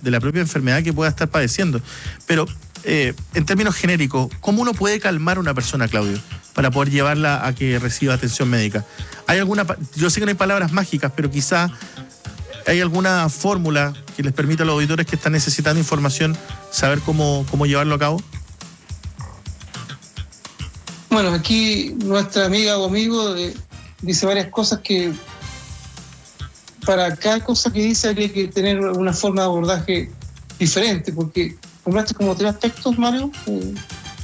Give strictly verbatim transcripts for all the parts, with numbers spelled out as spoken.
de la propia enfermedad que pueda estar padeciendo. Pero eh, en términos genéricos, ¿cómo uno puede calmar a una persona, Claudio, para poder llevarla a que reciba atención médica? ¿Hay alguna, yo sé que no hay palabras mágicas, pero quizá hay alguna fórmula que les permita a los auditores que están necesitando información saber cómo, cómo llevarlo a cabo? Bueno, aquí nuestra amiga o amigo eh, dice varias cosas que para cada cosa que dice habría que tener una forma de abordaje diferente, porque nombraste como tres aspectos, Mario. Eh,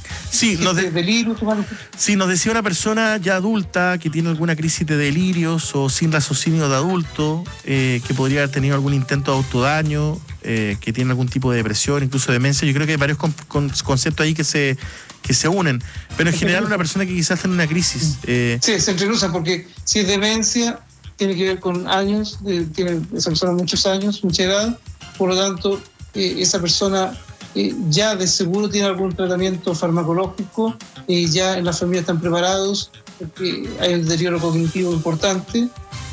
Sí nos, de, delirios, sí, nos decía una persona ya adulta que tiene alguna crisis de delirios o sin raciocinio de adulto, eh, que podría haber tenido algún intento de autodaño, eh, que tiene algún tipo de depresión, incluso demencia. Yo creo que hay varios con, con, conceptos ahí que se, que se unen, pero en general una persona que quizás tiene una crisis. Eh, sí, se entrecruzan porque si es demencia tiene que ver con años, eh, tiene esa persona muchos años, mucha edad, por lo tanto eh, esa persona Eh, ya de seguro tiene algún tratamiento farmacológico, y eh, ya en la familia están preparados, porque hay un deterioro cognitivo importante,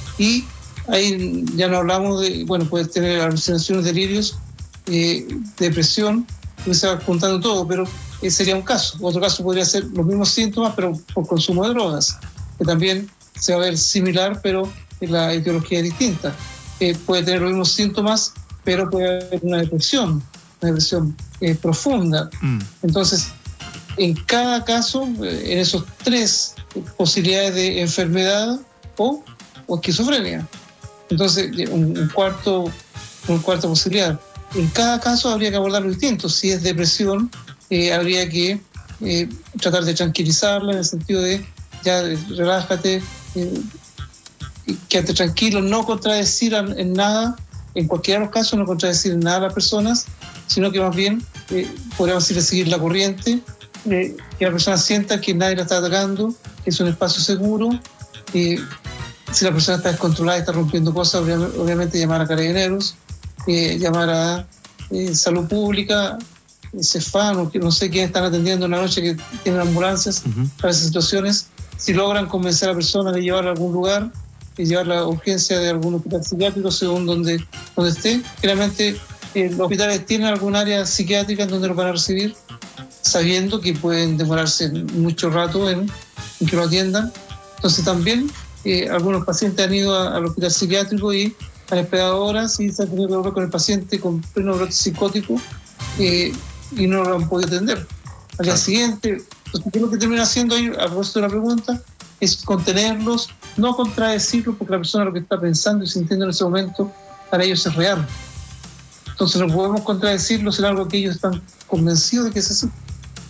y ahí ya no hablamos de, bueno, puede tener alucinaciones, delirios, eh, depresión, que se va juntando todo, pero eh, sería un caso. Otro caso podría ser los mismos síntomas, pero por consumo de drogas, que también se va a ver similar, pero la etiología es distinta. Eh, puede tener los mismos síntomas, pero puede haber una depresión, una depresión eh, profunda. Mm. Entonces, en cada caso, eh, en esos tres posibilidades de enfermedad o, o esquizofrenia. Entonces, un, un cuarto, una cuarta posibilidad. En cada caso habría que abordarlo distinto. Si es depresión, eh, habría que eh, tratar de tranquilizarla en el sentido de ya relájate, eh, quédate tranquilo, no contradecir en nada. En cualquiera de los casos no contradecir en nada a las personas, sino que más bien eh, podríamos decir seguir la corriente, eh, que la persona sienta que nadie la está atacando, que es un espacio seguro. Eh, si la persona está descontrolada y está rompiendo cosas, obviamente llamar a carabineros, eh, llamar a eh, salud pública, eh, Cefam, que no sé quiénes están atendiendo en la noche, que tienen ambulancias uh-huh. para esas situaciones. Si logran convencer a la persona de llevarla a algún lugar, y llevar la urgencia de algún hospital psiquiátrico según donde, donde esté. Generalmente eh, los hospitales tienen algún área psiquiátrica en donde lo van a recibir, sabiendo que pueden demorarse mucho rato en, en que lo atiendan. Entonces también eh, algunos pacientes han ido a, al hospital psiquiátrico y han esperado horas y se han tenido que hablar con el paciente con pleno brote psicótico eh, y no lo han podido atender. Al día siguiente, entonces, ¿qué es lo que termina haciendo ahí, a propósito de la pregunta? Es contenerlos, no contradecirlos, porque la persona lo que está pensando y sintiendo en ese momento para ellos es real. Entonces no podemos contradecirlos en algo que ellos están convencidos de que es así.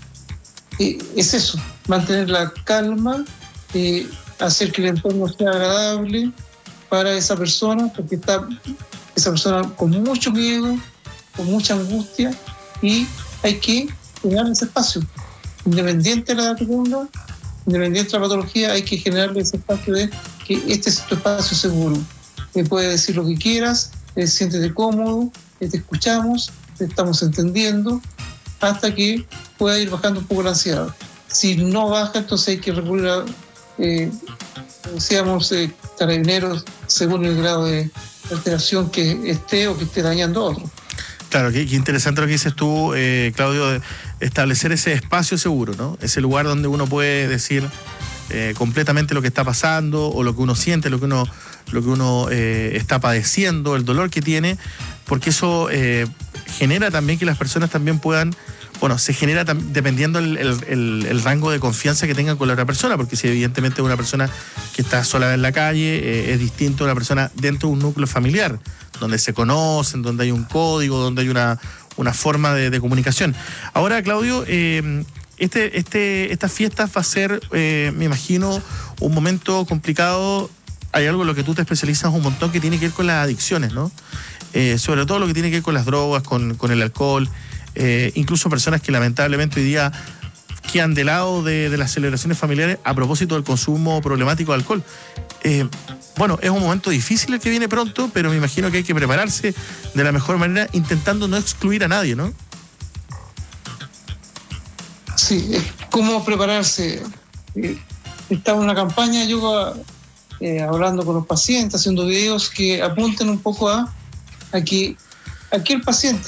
Eh, es eso, mantener la calma, eh, hacer que el entorno sea agradable para esa persona, porque está esa persona con mucho miedo, con mucha angustia, y hay que generar ese espacio, independiente de la edad que tenga, independiente de la patología, hay que generarle ese espacio de que este es tu espacio seguro. Te puedes decir lo que quieras, eh, siéntete cómodo, eh, te escuchamos, te estamos entendiendo, hasta que pueda ir bajando un poco la ansiedad. Si no baja, entonces hay que recurrir a, eh, decíamos, eh, carabineros según el grado de alteración que esté o que esté dañando a otro. Claro, qué, qué interesante lo que dices tú, eh, Claudio, de establecer ese espacio seguro, ¿no? Ese lugar donde uno puede decir eh, completamente lo que está pasando o lo que uno siente, lo que uno, lo que uno eh, está padeciendo, el dolor que tiene, porque eso eh, genera también que las personas también puedan, bueno, se genera tam- dependiendo el, el, el, el rango de confianza que tengan con la otra persona, porque si evidentemente una persona que está sola en la calle eh, es distinto a una persona dentro de un núcleo familiar, donde se conocen, donde hay un código, donde hay una, una forma de, de comunicación. Ahora, Claudio, eh, este, este, estas fiestas va a ser, eh, me imagino, un momento complicado. Hay algo en lo que tú te especializas un montón que tiene que ver con las adicciones, ¿no? Eh, sobre todo lo que tiene que ver con las drogas, con, con el alcohol, eh, incluso personas que lamentablemente hoy día quedan de lado de, de las celebraciones familiares a propósito del consumo problemático de alcohol. Eh, bueno, es un momento difícil el que viene pronto, pero me imagino que hay que prepararse de la mejor manera, intentando no excluir a nadie, ¿no? Sí, ¿cómo prepararse? Eh, estaba en una campaña, yo eh, hablando con los pacientes, haciendo videos que apunten un poco a, a que aquel paciente